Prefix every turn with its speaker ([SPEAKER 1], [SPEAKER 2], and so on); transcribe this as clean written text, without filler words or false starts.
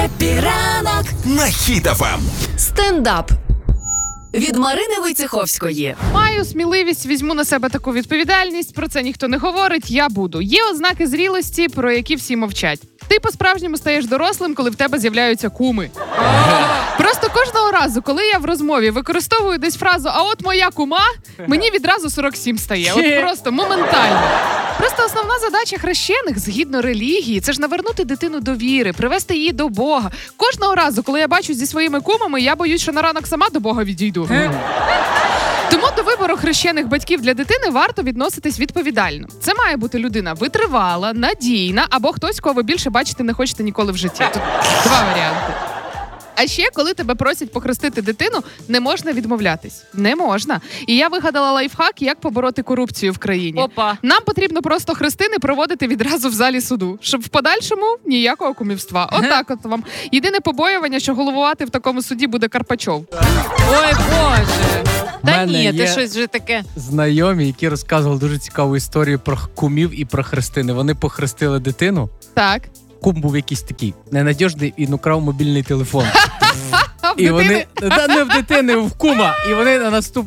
[SPEAKER 1] Епіранок
[SPEAKER 2] на Хіт ФМ.
[SPEAKER 1] Стендап від Марини Войцеховської.
[SPEAKER 3] Маю сміливість, візьму на себе таку відповідальність, про це ніхто не говорить, я буду. Є ознаки зрілості, про які всі мовчать. Ти по-справжньому стаєш дорослим, коли в тебе з'являються куми. Просто кожного разу, коли я в розмові використовую десь фразу «а от моя кума», мені відразу 47 стає. От просто моментально. Просто основна задача хрещених, згідно релігії, це ж навернути дитину до віри, привести її до Бога. Кожного разу, коли я бачусь зі своїми кумами, я боюсь, що на ранок сама до Бога відійду. Тому до вибору хрещених батьків для дитини варто відноситись відповідально. Це має бути людина витривала, надійна, або хтось, кого ви більше бачити не хочете ніколи в житті. Тут два варіанти. А ще, коли тебе просять похрестити дитину, не можна відмовлятись. Не можна. І я вигадала лайфхак, як побороти корупцію в країні.
[SPEAKER 4] Опа.
[SPEAKER 3] Нам потрібно просто хрестини проводити відразу в залі суду, щоб в подальшому ніякого кумівства. Отак от вам. Єдине побоювання, що головувати в такому суді буде Карпачов.
[SPEAKER 4] Ой, Боже. Та
[SPEAKER 5] мене
[SPEAKER 4] ні, ти
[SPEAKER 5] є
[SPEAKER 4] щось вже таке.
[SPEAKER 5] Знайомі, які розказували дуже цікаву історію про кумів і про хрестини. Вони похрестили дитину.
[SPEAKER 3] Так.
[SPEAKER 5] Кум був якийсь такий ненадіжний і украв мобільний телефон.
[SPEAKER 3] А в
[SPEAKER 5] І
[SPEAKER 3] дитини?
[SPEAKER 5] вони не в дитини, в кума. І вони на